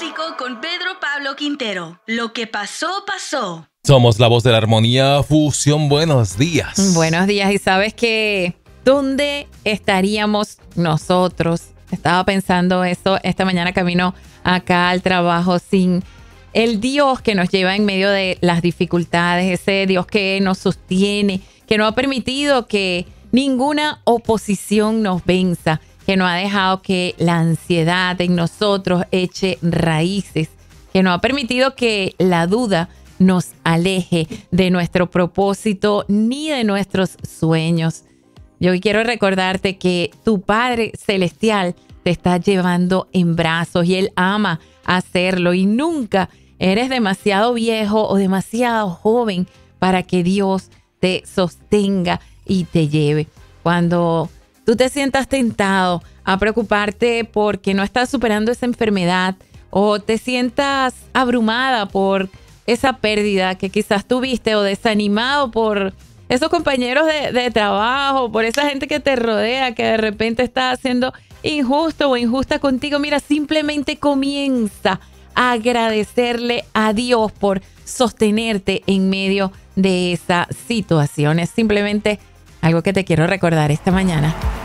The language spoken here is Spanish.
México con Pedro Pablo Quintero. Lo que pasó, pasó. Somos la voz de la armonía Fusión. Buenos días. Buenos días. ¿Y sabes qué? ¿Dónde estaríamos nosotros? Estaba pensando eso esta mañana camino acá al trabajo sin el Dios que nos lleva en medio de las dificultades, ese Dios que nos sostiene, que no ha permitido que ninguna oposición nos venza, que no ha dejado que la ansiedad en nosotros eche raíces, que no ha permitido que la duda nos aleje de nuestro propósito ni de nuestros sueños. Yo hoy quiero recordarte que tu Padre Celestial te está llevando en brazos y Él ama hacerlo y nunca eres demasiado viejo o demasiado joven para que Dios te sostenga y te lleve. Cuando tú te sientas tentado a preocuparte porque no estás superando esa enfermedad o te sientas abrumada por esa pérdida que quizás tuviste o desanimado por esos compañeros de trabajo, por esa gente que te rodea, que de repente está haciendo injusto o injusta contigo, mira, simplemente comienza a agradecerle a Dios por sostenerte en medio de esa situación. Es simplemente algo que te quiero recordar esta mañana.